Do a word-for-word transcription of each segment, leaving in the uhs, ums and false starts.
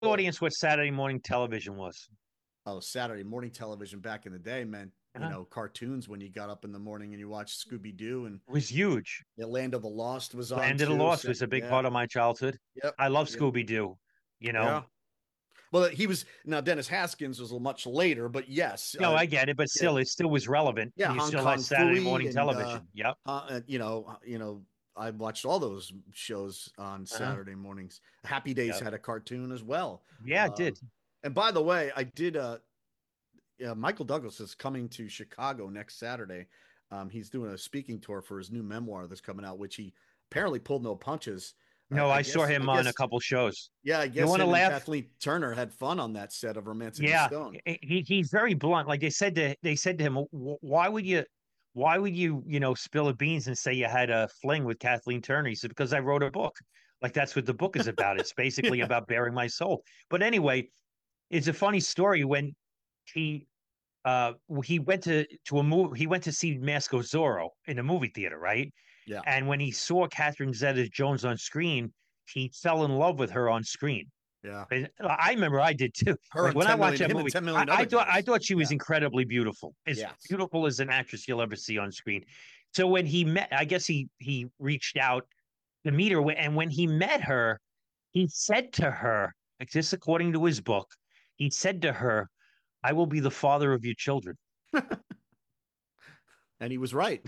What? audience what Saturday morning television was. Oh, Saturday morning television back in the day meant, you Uh-huh. know, cartoons when you got up in the morning and you watched Scooby Doo and It was huge. the Land of the Lost was on Land of the too. Lost So, was a big yeah. part of my childhood. Yep. I love Yep. Scooby Doo. You know, Yeah. Well, he was now Dennis Haskins was much later, but yes, no, uh, I get it, but yeah, still, it still was relevant, yeah, and you Hong still had Kong Saturday Fooey morning and uh, television. Yep. uh, you know, you know, I watched all those shows on Uh-huh. Saturday mornings. Happy Days Yep. had a cartoon as well. Yeah, it Um, did. and by the way, I did. Uh, yeah, Michael Douglas is coming to Chicago next Saturday. Um, he's doing a speaking tour for his new memoir that's coming out, which he apparently pulled no punches. I, No, I I saw guess, I him on a guess, couple shows. yeah, I You guess want to him and laugh? Kathleen Turner had fun on that set of Romancing the Yeah, Stone. he he's very blunt. Like they said to they said to him, why would you, why would you, you know, spill the beans and say you had a fling with Kathleen Turner? He said because I wrote a book. Like that's what the book is about. It's basically Yeah. about bearing my soul. But anyway, it's a funny story when he uh he went to to a movie he went to see Mask of Zorro in a movie theater, right? Yeah. And when he saw Catherine Zeta-Jones on screen, he fell in love with her on screen. Yeah. And I remember I did too. Her Like and when I ten watched million, that him and movie, ten I, million I other thought I guys. thought she was Yeah. incredibly beautiful, as Yes. beautiful as an actress you'll ever see on screen. So when he met, I guess he he reached out to meet her, and when he met her, he said to her, like this according to his book, he said to her, "I will be the father of your children." And he was right.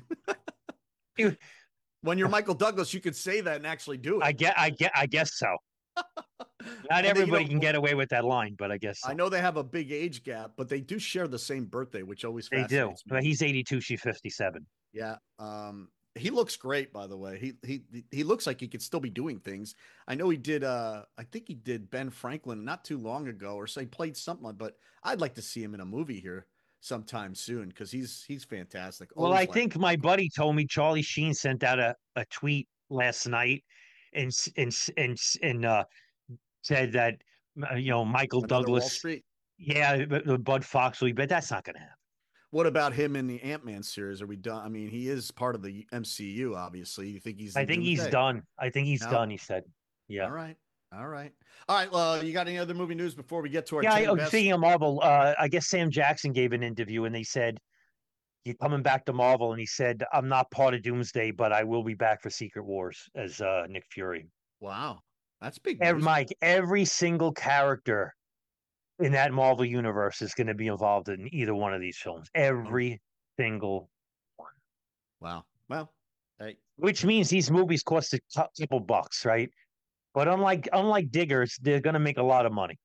When you're Michael Douglas, you could say that and actually do I it. get, I get, I guess so. Not And they, you everybody know, can get away with that line, but I guess I so. know they have a big age gap, but they do share the same birthday, which always They do. fascinates me. But he's eighty-two, she's fifty-seven. Yeah. Um, he looks great, by the way. He he he looks like he could still be doing things. I know he did uh I think he did Ben Franklin not too long ago, or so he played something, but I'd like to see him in a movie here sometime soon because he's he's fantastic. Well, I Always like think my buddy told me Charlie Sheen sent out a, a tweet last night and and and and uh, said that uh, you know Michael another Wall Douglas, Street. yeah, Bud Foxley, but that's not going to happen. What about him in the Ant-Man series? Are we done? I mean, he is part of the M C U, obviously. You think he's I in think he's Doomsday? done. I think he's No? done. He said, All yeah, right. All right. All right. Well, you got any other movie news before we get to our yeah. I, ten oh, best? speaking of Marvel, uh, I guess Sam Jackson gave an interview and they said you're coming back to Marvel, and he said I'm not part of Doomsday, but I will be back for Secret Wars as uh, Nick Fury. Wow. That's big Every, news. Mike, every single character in that Marvel universe is going to be involved in either one of these films. Oh, Every single one. wow. Well, hey, Which means these movies cost a couple bucks, right? But unlike unlike Diggers, they're going to make a lot of money.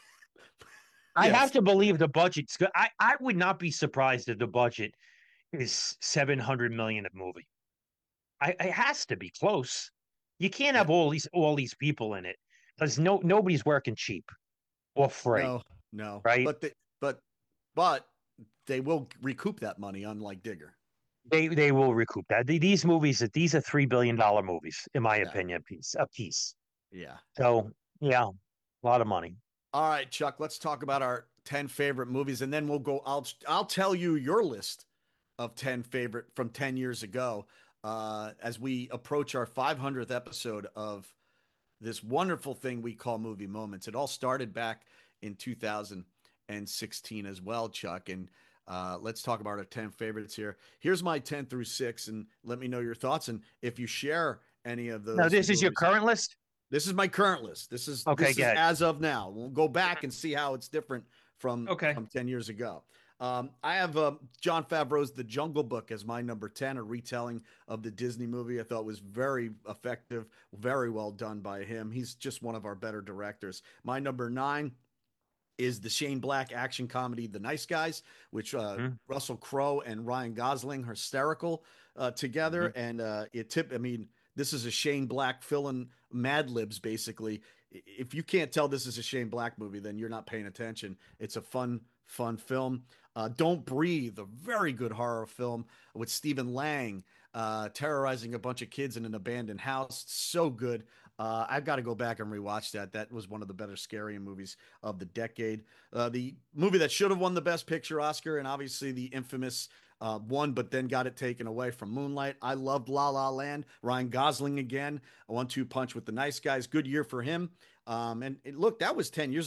I have yes. to believe the budget's good. I, I would not be surprised if the budget is seven hundred million a movie. I, it has to be close. You can't Yeah. have all these all these people in it because no nobody's working cheap or free, No, no. right? But they, but, but they will recoup that money, unlike Digger. They they will recoup that. These movies, these are three billion dollar movies, in my Yeah. opinion, piece a piece. Yeah. So yeah, a lot of money. All right, Chuck, let's talk about our ten favorite movies and then we'll go I'll I'll tell you your list of ten favorite from ten years ago uh as we approach our five hundredth episode of this wonderful thing we call movie moments. It all started back in two thousand sixteen as well, Chuck. And uh, let's talk about our ten favorites here. Here's my ten through six, and let me know your thoughts. And if you share any of Now, those this is your movies, current list. this is my current list. This is Okay, this is good. as of now. We'll go back and see how it's different from Okay. from ten years ago. Um, I have uh, John Favreau's The Jungle Book as my number ten, a retelling of the Disney movie. I thought was very effective, very well done by him. He's just one of our better directors. My number nine is the Shane Black action comedy The Nice Guys, which uh, Hmm. Russell Crowe and Ryan Gosling are hysterical uh, together. Hmm. And uh, it tip, I mean, this is a Shane Black filling Mad Libs, basically. If you can't tell this is a Shane Black movie, then you're not paying attention. It's a fun, fun film. Uh, Don't Breathe, a very good horror film with Stephen Lang uh, terrorizing a bunch of kids in an abandoned house. So good. Uh, I've got to go back and rewatch that. That was one of the better scary movies of the decade. Uh, the movie that should have won the Best Picture Oscar, and obviously the infamous uh, one, but then got it taken away from Moonlight. I loved La La Land. Ryan Gosling again, a one-two punch with the Nice Guys. Good year for him. Um, and, and look, that was ten years